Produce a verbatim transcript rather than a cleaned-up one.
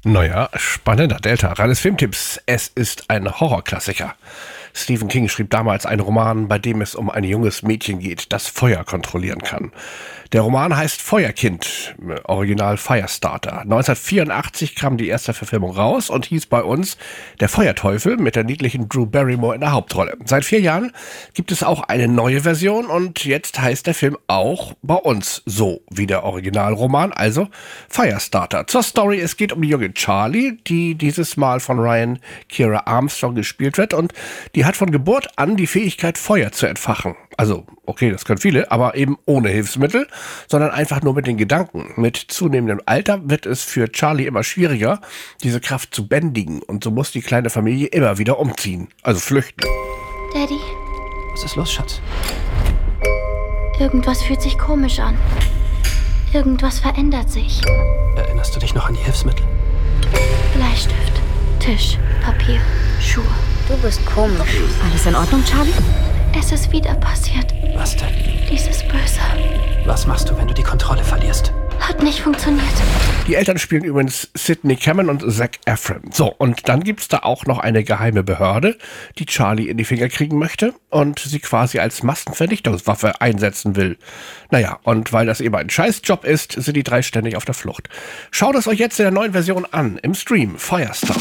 Neuer, spannender Delta. Reines Filmtipps. Es ist ein Horrorklassiker. Stephen King schrieb damals einen Roman, bei dem es um ein junges Mädchen geht, das Feuer kontrollieren kann. Der Roman heißt Feuerkind, Original Firestarter. neunzehnhundertvierundachtzig kam die erste Verfilmung raus und hieß bei uns Der Feuerteufel mit der niedlichen Drew Barrymore in der Hauptrolle. Seit vier Jahren gibt es auch eine neue Version und jetzt heißt der Film auch bei uns so wie der Originalroman, also Firestarter. Zur Story: Es geht um die junge Charlie, die dieses Mal von Ryan Kiera Armstrong gespielt wird, und die hat von Geburt an die Fähigkeit, Feuer zu entfachen. Also, okay, das können viele, aber eben ohne Hilfsmittel, sondern einfach nur mit den Gedanken. Mit zunehmendem Alter wird es für Charlie immer schwieriger, diese Kraft zu bändigen, und so muss die kleine Familie immer wieder umziehen, also flüchten. Daddy? Was ist los, Schatz? Irgendwas fühlt sich komisch an. Irgendwas verändert sich. Erinnerst du dich noch an die Hilfsmittel? Bleistift, Tisch, Papier, Schuhe. Du bist komisch. Alles in Ordnung, Charlie? Es ist wieder passiert. Was denn? Dieses Böse. Was machst du, wenn du die Kontrolle verlierst? Hat nicht funktioniert. Die Eltern spielen übrigens Sidney Cameron und Zac Efron. So, und dann gibt's da auch noch eine geheime Behörde, die Charlie in die Finger kriegen möchte und sie quasi als Massenvernichtungswaffe einsetzen will. Naja, und weil das eben ein Scheißjob ist, sind die drei ständig auf der Flucht. Schaut es euch jetzt in der neuen Version an, im Stream Firestarter.